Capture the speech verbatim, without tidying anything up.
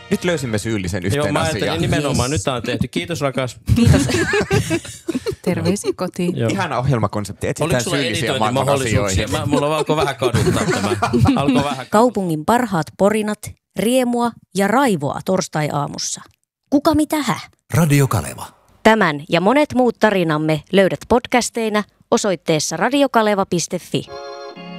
Nyt löysimme syyllisen yhteen Joo, mä asiaan. nimenomaan. Yes. Nyt on tehty. Kiitos rakas. Kiitos. Terveisiä kotiin. Joo. Ihana ohjelmakonsepti. Etsitään syyllisiä maailman asioihin. Mä, mulla alkoi vähän kaduttaa tämä. Alkoi vähän. Kaupungin parhaat porinat, riemua ja raivoa torstai-aamussa. Kuka mitä hä? Radio Kaleva. Tämän ja monet muut tarinamme löydät podcasteina osoitteessa radiokaleva piste fi.